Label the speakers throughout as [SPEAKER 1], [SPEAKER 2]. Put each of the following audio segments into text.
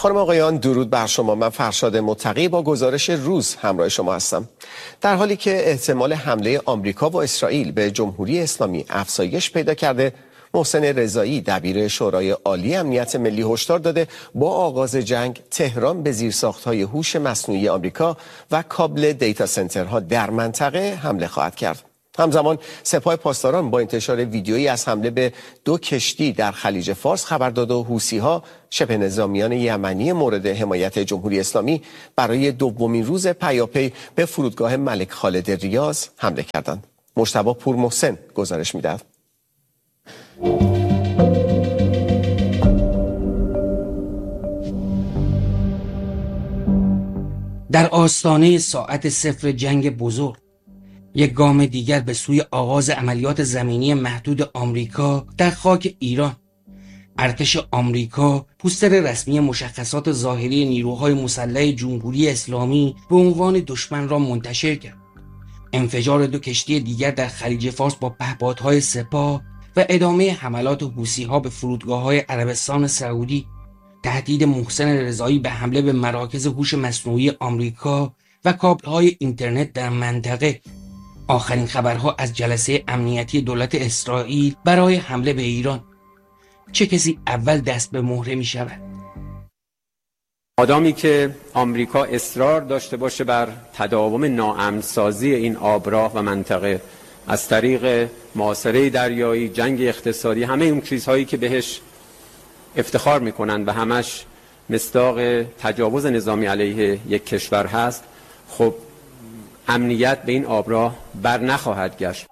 [SPEAKER 1] خانم آقایان، درود بر شما. من فرشاد متقی با گزارش روز همراه شما هستم. در حالی که احتمال حمله آمریکا و اسرائیل به جمهوری اسلامی افزایش پیدا کرده، محسن رضایی دبیر شورای عالی امنیت ملی هشدار داده با آغاز جنگ تهران به زیرساخت‌های هوش مصنوعی آمریکا و کابل دیتا سنترها در منطقه حمله خواهد کرد. همزمان سپاه پاسداران با انتشار ویدیویی از حمله به 2 کشتی در خلیج فارس خبر داد و حوثی‌ها شبه نظامیان یمنی مورد حمایت جمهوری اسلامی برای دومین روز پیاپی به فرودگاه ملک خالد ریاض حمله کردند. مجتبی پورمحسن گزارش می‌دهد.
[SPEAKER 2] در آستانه ساعت صفر جنگ بزرگ، یک گام دیگر به سوی آغاز عملیات زمینی محدود آمریکا در خاک ایران. ارتش آمریکا پوستر رسمی مشخصات ظاهری نیروهای مسلح جمهوری اسلامی به عنوان دشمن را منتشر کرد. انفجار 2 کشتی دیگر در خلیج فارس با پهپادهای سپاه و ادامه حملات حوثی‌ها به فرودگاه‌های عربستان سعودی، تهدید محسن رضایی به حمله به مراکز هوش مصنوعی آمریکا و کابل‌های اینترنت در منطقه، آخرین خبرها از جلسه امنیتی دولت اسرائیل برای حمله به ایران. چه کسی اول دست به مهره می شود؟
[SPEAKER 3] آدمی که آمریکا اصرار داشته باشه بر تداوم ناامن‌سازی این آبراه و منطقه از طریق محاصره دریایی، جنگ اقتصادی، همه اون چیزهایی که بهش افتخار میکنن و همش مصداق تجاوز نظامی علیه یک کشور هست، خب امنیت به این آبراه بر نخواهد گشت.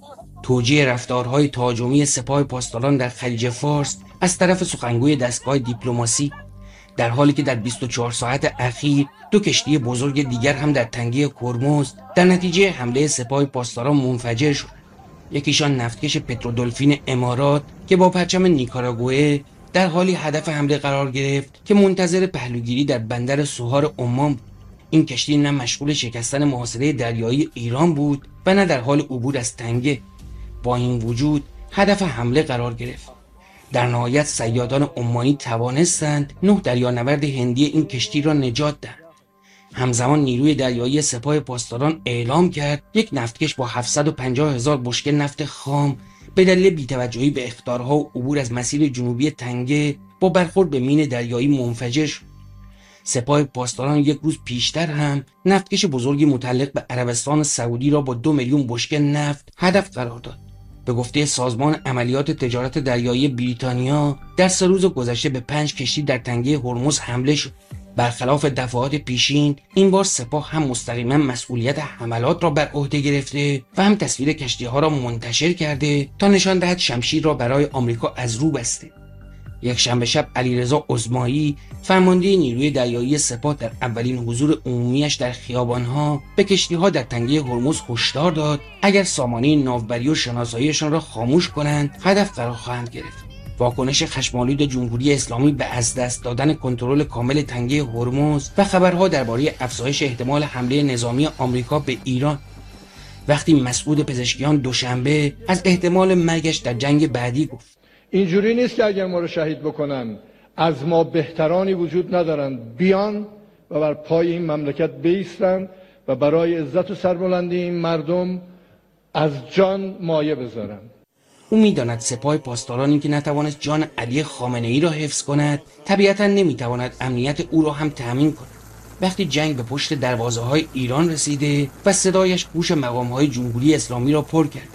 [SPEAKER 2] توجیه رفتارهای تهاجمی سپاه پاسداران در خلیج فارس از طرف سخنگوی دستگاه دیپلماسی، در حالی که در 24 ساعت اخیر 2 کشتی بزرگ دیگر هم در تنگه هرمز در نتیجه حمله سپاه پاسداران منفجر شد. یکیشان نفتکش پترودلفین امارات که با پرچم نیکاراگوئه در حالی هدف حمله قرار گرفت که منتظر پهلوگیری در بندر سوهار عمان بود. این کشتی نه مشغول شکستن محاصره دریایی ایران بود و نه در حال عبور از تنگه. با این وجود هدف حمله قرار گرفت. در نهایت صیادان عمانی توانستند 9 دریانورد هندی این کشتی را نجات دهند. همزمان نیروی دریایی سپاه پاسداران اعلام کرد یک نفتکش با 750,000 بشکه نفت خام به دلیل بی‌توجهی به اخطارها و عبور از مسیر جنوبی تنگه با برخورد به مین دریایی منفجر شد. سپاه پاسداران 1 روز پیشتر هم نفتکش بزرگی متعلق به عربستان سعودی را با 2 میلیون بشکه نفت هدف قرار داد. به گفته سازمان عملیات تجارت دریایی بریتانیا، در 3 روز گذشته به 5 کشتی در تنگه هرمز حمله شد. برخلاف دفعات پیشین، این بار سپاه هم مستقیما مسئولیت حملات را بر عهده گرفته و هم تصویر کشتی‌ها را منتشر کرده تا نشان دهد شمشیر را برای آمریکا از رو بسته. یک شنبه شب علیرضا عظمایی، فرمانده نیروی دریایی سپاه، در اولین حضور عمومیش در خیابان‌ها به کشتی‌ها در تنگه هرمز هشدار داد اگر سامانه ناوبری و شناساییشان را خاموش کنند هدف قرار خواهند گرفت. واکنش خشم‌آلود جمهوری اسلامی به از دست دادن کنترل کامل تنگه هرمز و خبرها درباره افزایش احتمال حمله نظامی آمریکا به ایران، وقتی مسعود پزشکیان دوشنبه از احتمال مرگش در جنگ بعدی گفت:
[SPEAKER 4] اینجوری نیست که اگر ما رو شهید بکنن از ما بهترانی وجود ندارن، بیان و بر پای این مملکت بایستن و برای عزت و سربلندی این مردم از جان مایه بذارن.
[SPEAKER 2] او می‌داند سپاه پاسدارانی که نتوانست جان علی خامنه‌ای را حفظ کند، طبیعتاً نمی‌تواند امنیت او را هم تأمین کند. وقتی جنگ به پشت دروازه‌های ایران رسیده و صدایش گوش مقام‌های جمهوری اسلامی را پر کرده.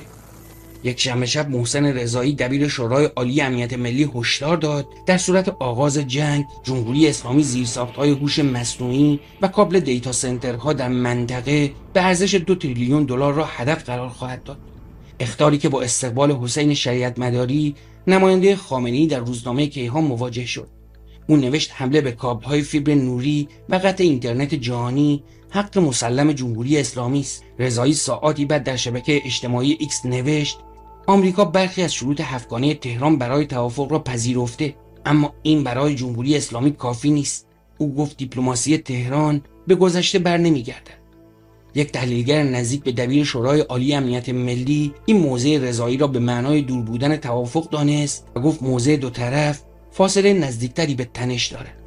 [SPEAKER 2] یک شنبه شب محسن رضایی دبیر شورای عالی امنیت ملی هشدار داد در صورت آغاز جنگ جمهوری اسلامی زیرساخت‌های هوش مصنوعی و کابل دیتا سنترها در منطقه به ارزش 2 تریلیون دلار را هدف قرار خواهد داد. اخطاری که با استقبال حسین شریعت مداری، نماینده خامنه‌ای، در روزنامه کیهان مواجه شد. او نوشت حمله به کابل‌های فیبر نوری و قطع اینترنت جهانی حق مسلم جمهوری اسلامی است. رضایی ساعاتی بعد در شبکه اجتماعی ایکس نوشت آمریکا برخی از شروط هفتگانه تهران برای توافق را پذیرفته، اما این برای جمهوری اسلامی کافی نیست. او گفت دیپلماسی تهران به گذشته بر نمیگردد. یک تحلیلگر نزدیک به دبیر شورای عالی امنیت ملی این موضع رضایی را به معنای دور بودن توافق دانست و گفت موضع 2 طرف فاصله نزدیکتری به تنش دارد.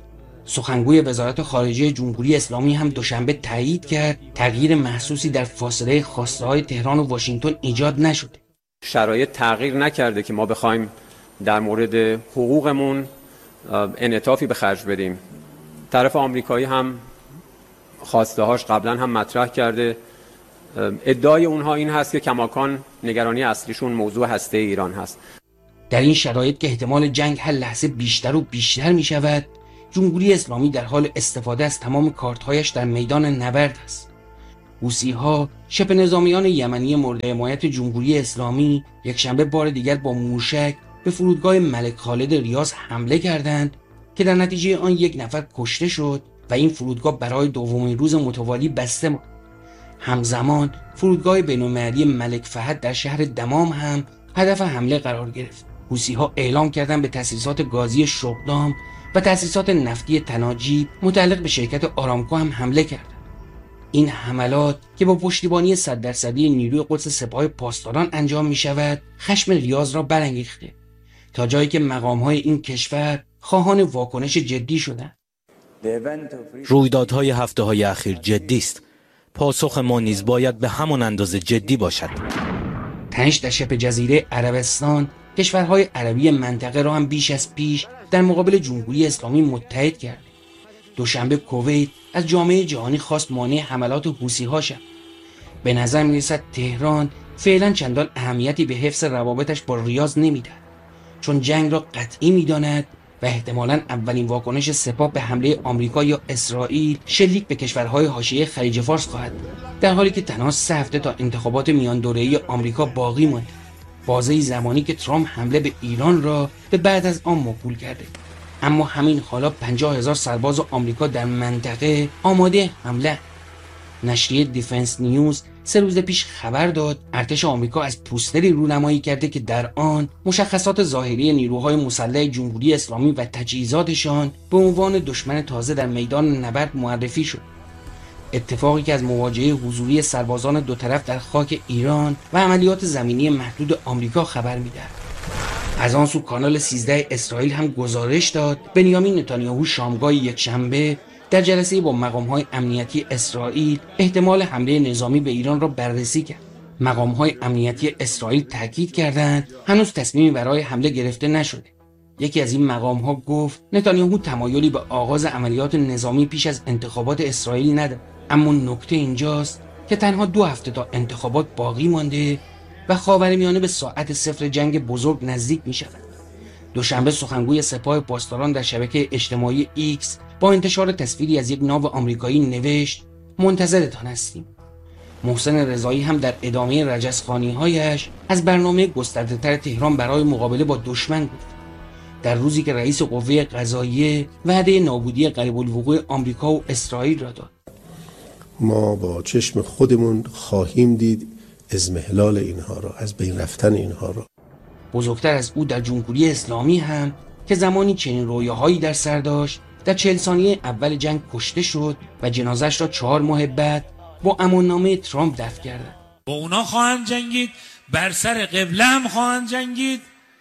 [SPEAKER 2] سخنگوی وزارت خارجه جمهوری اسلامی هم دوشنبه تایید کرد تغییر محسوسی در فاصله خواسته‌های تهران و واشنگتن ایجاد نشده.
[SPEAKER 3] شرایط تغییر نکرده که ما بخوایم در مورد حقوقمون انعطافی به خرج بدیم. طرف آمریکایی هم خواسته‌هاش قبلا هم مطرح کرده. ادعای اونها این هست که کماکان نگرانی اصلیشون موضوع هسته ایران هست.
[SPEAKER 2] در این شرایط که احتمال جنگ هر لحظه بیشتر و بیشتر می شود، جمهوری اسلامی در حال استفاده از تمام کارت‌هایش در میدان نبرد است. حوثی‌ها شبه نظامیان یمنی مورد حمایت جمهوری اسلامی یکشنبه بار دیگر با موشک به فرودگاه ملک خالد ریاض حمله کردند که در نتیجه آن یک نفر کشته شد و این فرودگاه برای دومین روز متوالی بسته ماند. همزمان فرودگاه بین‌المللی ملک فهد در شهر دمام هم هدف حمله قرار گرفت. حوثی‌ها اعلام کردند به تأسیسات گازی شغدام و تأسیسات نفتی تناجی متعلق به شرکت آرامکو هم حمله کردند. این حملات که با پشتیبانی 100% نیروی قدس سپاه پاسداران انجام می شود، خشم ریاض را برانگیخته تا جایی که مقام‌های این کشور خواهان واکنش جدی شدند.
[SPEAKER 5] رویدادهای هفته‌های اخیر جدی است. پاسخ ما نیز باید به همان اندازه جدی باشد.
[SPEAKER 2] تنش در شبه جزیره عربستان کشورهای عربی منطقه را هم بیش از پیش در مقابل جمهوری اسلامی متحد کرد. دوشنبه کویت از جامعه جهانی خواست مانع حملات حوثی‌ها شود. به نظر می‌رسد تهران فعلا چندان اهمیتی به حفظ روابطش با ریاض نمی‌دهد، چون جنگ را قطعی می‌داند و احتمالاً اولین واکنش سپاه به حمله آمریکا یا اسرائیل شلیک به کشورهای حاشیه خلیج فارس خواهد بود، در حالی که تنها 3 هفته تا انتخابات میان دوره‌ای آمریکا باقی مانده. بازه زمانی که ترامپ حمله به ایران را به بعد از آن موکول کرده. اما همین حالا 50,000 سرباز آمریکا در منطقه آماده حمله. نشریه دیفنس نیوز 3 روز پیش خبر داد ارتش آمریکا از پوستری رونمایی کرده که در آن مشخصات ظاهری نیروهای مسلح جمهوری اسلامی و تجهیزاتشان به عنوان دشمن تازه در میدان نبرد معرفی شد. اتفاقی که از مواجهه حضوری سربازان دو طرف در خاک ایران و عملیات زمینی محدود آمریکا خبر می‌دهد. از آن سو کانال 13 اسرائیل هم گزارش داد بنیامین نتانیاهو شامگاه یکشنبه در جلسه با مقام‌های امنیتی اسرائیل احتمال حمله نظامی به ایران را بررسی کرد. مقام‌های امنیتی اسرائیل تاکید کردند هنوز تصمیمی برای حمله گرفته نشده. یکی از این مقام‌ها گفت نتانیاهو تمایلی به آغاز عملیات نظامی پیش از انتخابات اسرائیل ندارد. اما نکته اینجاست که تنها 2 هفته تا انتخابات باقی مانده و خاورمیانه به ساعت 0 جنگ بزرگ نزدیک می شود. دوشنبه سخنگوی سپاه پاسداران در شبکه اجتماعی ایکس با انتشار تصویری از یک ناو آمریکایی نوشت منتظرتان هستیم. محسن رضایی هم در ادامه رجزخوانی‌هایش از برنامه گسترده‌تر تهران برای مقابله با دشمن گفت. در روزی که رئیس قوه قضاییه وعده نابودی قریب الوقوع آمریکا و اسرائیل را داد.
[SPEAKER 6] ما با چشم خودمون خواهیم دید اضمحلال اینها را، از بین رفتن اینها را.
[SPEAKER 2] بزرگتر از او در جمهوری اسلامی هم که زمانی چنین رویاهایی در سر داشت در 40 ثانیه اول جنگ کشته شد و جنازش را 4 ماه بعد با اماننامه ترامپ دفن کردند.
[SPEAKER 7] با اونا خواهند جنگید، بر سر قبله هم خواهند جنگید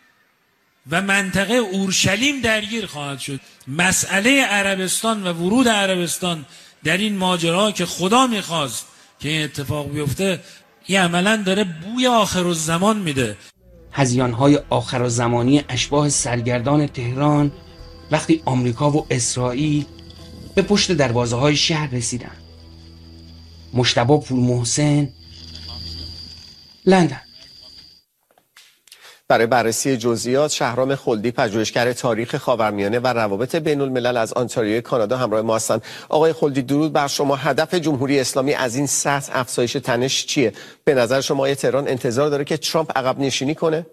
[SPEAKER 7] و منطقه اورشلیم درگیر خواهد شد. مسئله عربستان و ورود عربستان در این ماجرا که خدا میخواست که این اتفاق بیفته، این عملا داره بوی آخرالزمان میده.
[SPEAKER 2] هذیان‌های آخرالزمانی اشباح سرگردان تهران وقتی آمریکا و اسرائیل به پشت دروازه‌های شهر رسیدند. مجتبی پورمحسن، لندن.
[SPEAKER 1] برای بررسی جزئیات شهرام خلدی، پژوهشگر تاریخ خاورمیانه و روابط بین الملل از آنتاریو کانادا همراه ما هستند. آقای خلدی درود بر شما. هدف جمهوری اسلامی از این سطح افزایش تنش چیه؟ به نظر شما تهران انتظار داره که ترامپ عقب نشینی کنه؟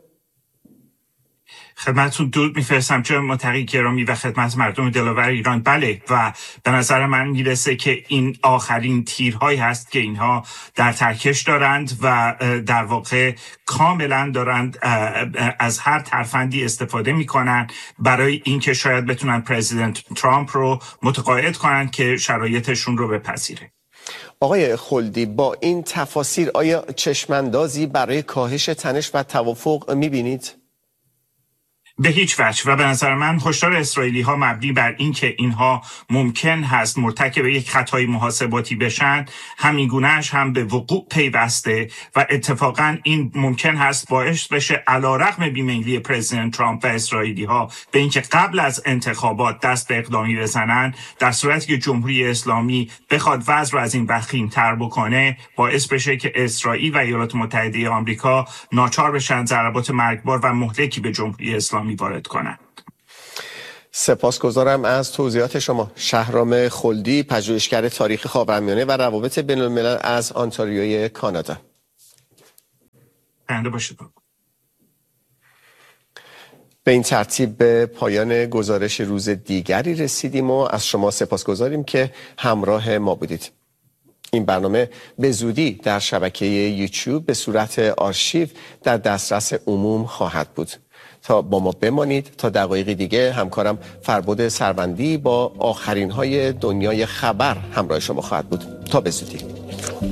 [SPEAKER 8] خدمتتون درود میفرستم جناب متقی گرامی و خدمت مردم دلاور ایران. بله، و به نظر من میرسه که این آخرین تیرهایی هست که اینها در ترکش دارند و در واقع کاملا دارند از هر ترفندی استفاده میکنن برای اینکه شاید بتونن پرزیدنت ترامپ رو متقاعد کنن که شرایطشون رو بپذیره.
[SPEAKER 1] آقای خلدی، با این تفاسیر آیا چشماندازی برای کاهش تنش و توافق میبینید؟
[SPEAKER 8] به هیچ وجه. و به نظر من هشدار اسرائیلی ها مبنی بر این که اینها ممکن هست مرتکب یک خطای محاسباتی بشن همینگونهش هم به وقوع پیوسته و اتفاقا این ممکن هست باعث بشه علیرغم بیمیلی پرزیدنت ترامپ و اسرائیلی ها به اینکه قبل از انتخابات دست به اقدامی بزنن، در صورتی که جمهوری اسلامی بخواد وضع رو از این وخیم‌تر بکنه، باعث بشه که اسرائیل و ایالات متحده آمریکا ناچار بشن ضربات مرگبار و مهلکی به جمهوری اسلامی وارد کنند.
[SPEAKER 1] سپاسگزارم از توضیحات شما. شهرام خلدی، پژوهشگر تاریخ خاورمیانه و روابط بین الملل از آنتاریوی کانادا.
[SPEAKER 8] بنده باشید.
[SPEAKER 1] به این ترتیب به پایان گزارش روز دیگری رسیدیم و از شما سپاسگزاریم که همراه ما بودید. این برنامه به زودی در شبکه یوتیوب به صورت آرشیو در دسترس عموم خواهد بود. تا با ما بمانید. تا دقایقی دیگه همکارم فربود سروندی با آخرین های دنیای خبر همراه شما خواهد بود. تا به زودی.